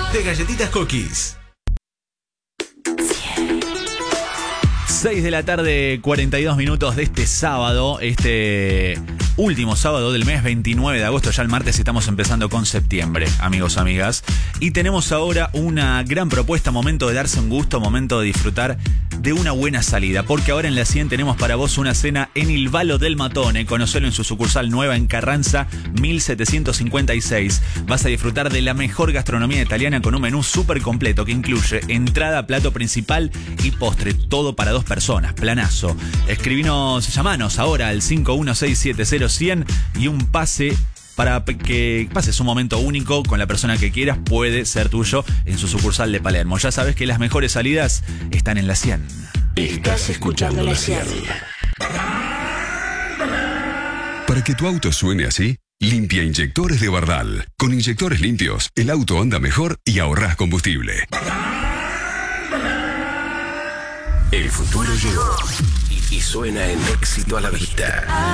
de Galletitas Cookies. 6 de la tarde, 42 minutos de este sábado, este último sábado del mes, 29 de agosto. Ya el martes estamos empezando con septiembre, amigos, amigas. Y tenemos ahora una gran propuesta, momento de darse un gusto, momento de disfrutar de una buena salida. Porque ahora en la 100 tenemos para vos una cena en Il Valo del Matone. Conocelo en su sucursal nueva en Carranza, 1756. Vas a disfrutar de la mejor gastronomía italiana con un menú súper completo que incluye entrada, plato principal y postre. Todo para dos personas, planazo. Escribinos, llamanos ahora al 51670-100 y un pase para que pases un momento único con la persona que quieras. Puede ser tuyo en su sucursal de Palermo. Ya sabes que las mejores salidas están en la 100. Estás escuchando la 100. Para que tu auto suene así, limpia inyectores de Bardal. Con inyectores limpios, el auto anda mejor y ahorrás combustible. El futuro llegó y suena en Éxito a la Vista.